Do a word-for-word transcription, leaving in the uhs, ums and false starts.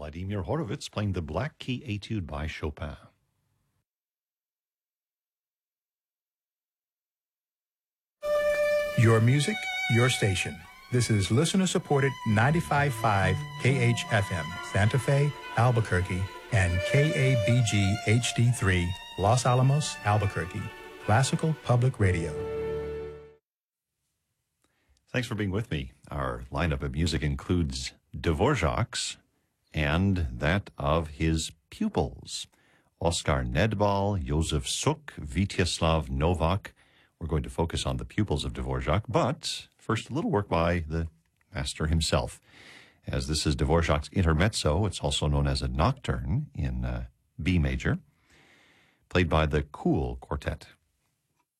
Vladimir Horowitz playing the Black Key Etude by Chopin. Your music, your station. This is listener-supported ninety-five point five K H F M, Santa Fe, Albuquerque, and K A B G H D three, Los Alamos, Albuquerque. Classical Public Radio. Thanks for being with me. Our lineup of music includes Dvorak's and that of his pupils, Oskar Nedbal, Josef Suk, Vityaslav Novak. We're going to focus on the pupils of Dvorak, but first a little work by the master himself. As this is Dvorak's Intermezzo, it's also known as a nocturne in uh, B major, played by the Kuhl Quartet.